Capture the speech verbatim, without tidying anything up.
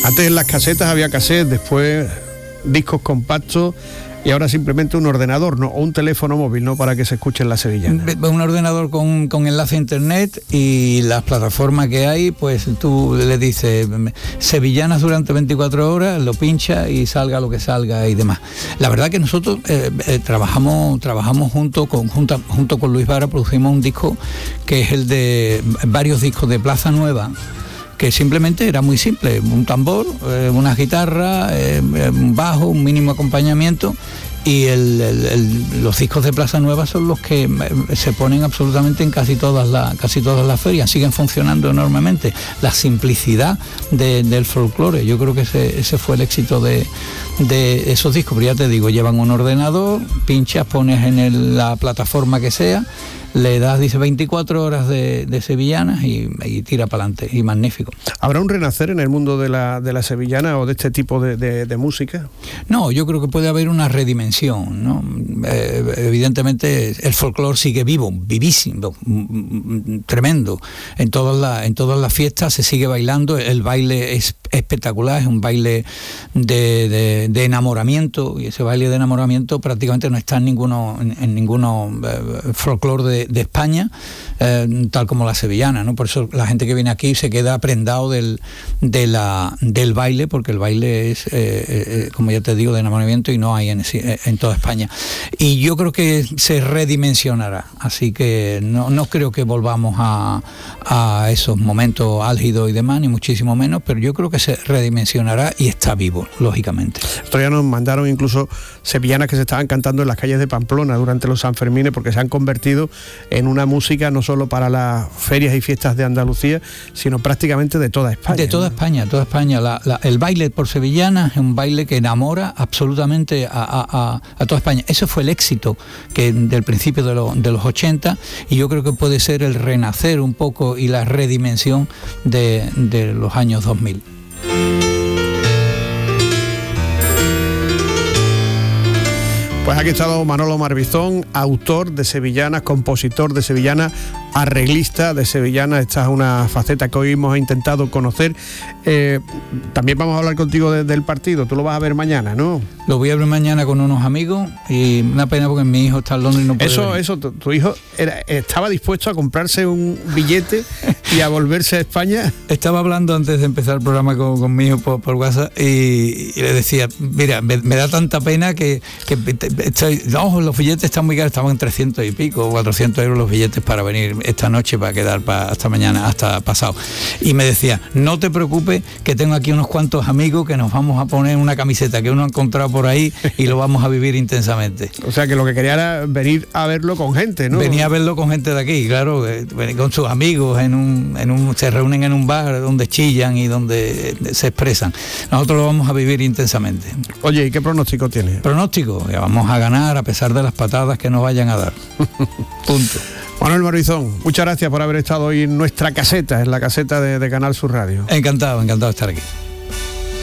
Antes en las casetas había cassette, después discos compactos y ahora simplemente un ordenador, ¿no? O un teléfono móvil, ¿no? Para que se escuchen las sevillanas. Un ordenador con, con enlace a internet y las plataformas que hay, pues tú le dices sevillanas durante veinticuatro horas, lo pincha y salga lo que salga y demás. La verdad que nosotros eh, eh, trabajamos trabajamos junto con junto, junto con Luis Vara, producimos un disco que es el de varios discos de Plaza Nueva, que simplemente era muy simple, un tambor, eh, una guitarra, eh, un bajo, un mínimo acompañamiento, y el, el, el, los discos de Plaza Nueva son los que se ponen absolutamente en casi todas las casi todas las ferias, siguen funcionando enormemente. La simplicidad de, del folclore, yo creo que ese, ese fue el éxito de, de esos discos, pero ya te digo, llevan un ordenador, pinchas, pones en el, la plataforma que sea, le das, dice, veinticuatro horas de, de sevillanas y, y tira para adelante, y magnífico. ¿Habrá un renacer en el mundo de la, de la sevillana o de este tipo de, de, de música? No, yo creo que puede haber una redimensión, ¿no? Eh, evidentemente el folclore sigue vivo, vivísimo, tremendo. En todas las, en todas las fiestas se sigue bailando, el baile es espectacular, es un baile de, de, de enamoramiento, y ese baile de enamoramiento prácticamente no está en ninguno, en, en ninguno eh, folclore de de España, eh, tal como la sevillana, ¿no? Por eso la gente que viene aquí se queda prendado del, de la, del baile, porque el baile es, eh, eh, como ya te digo, de enamoramiento y no hay en, en toda España. Y yo creo que se redimensionará, así que no, no creo que volvamos a, a esos momentos álgidos y demás, ni muchísimo menos, pero yo creo que se redimensionará y está vivo, lógicamente. Estos ya nos mandaron incluso sevillanas que se estaban cantando en las calles de Pamplona durante los Sanfermines, porque se han convertido en una música no solo para las ferias y fiestas de Andalucía, sino prácticamente de toda España. De toda ¿no? España, toda España. La, la, el baile por sevillana es un baile que enamora absolutamente a, a, a, a toda España. Ese fue el éxito que del principio de, lo, de los ochenta, y yo creo que puede ser el renacer un poco y la redimensión de, de los años dos mil. Pues aquí ha estado Manolo Marbizón, autor de sevillanas, compositor de sevillanas, arreglista de sevillanas. Esta es una faceta que hoy hemos intentado conocer. Eh, también vamos a hablar contigo de, del partido. Tú lo vas a ver mañana, ¿no? Lo voy a ver mañana con unos amigos, y una pena porque mi hijo está en Londres y no puede Eso, venir. eso, tu, tu hijo era, estaba dispuesto a comprarse un billete y a volverse a España. Estaba hablando antes de empezar el programa con, con mi hijo por, por WhatsApp y, y le decía, mira, me, me da tanta pena que, que estoy, no, los billetes están muy caros, estaban en trescientos y pico, cuatrocientos euros los billetes para venir esta noche, para quedar para hasta mañana, hasta pasado. Y me decía, no te preocupes, que tengo aquí unos cuantos amigos que nos vamos a poner una camiseta que uno ha encontrado por ahí y lo vamos a vivir intensamente. O sea que lo que quería era venir a verlo con gente, ¿no? Venía a verlo con gente de aquí, claro, con sus amigos, en un, en un, se reúnen en un bar donde chillan y donde se expresan. Nosotros lo vamos a vivir intensamente. Oye, ¿y qué pronóstico tiene? Pronóstico, que vamos a ganar a pesar de las patadas que nos vayan a dar. Punto. Manuel Marbizón, muchas gracias por haber estado hoy en nuestra caseta, en la caseta de, de Canal Sur Radio. Encantado, encantado de estar aquí.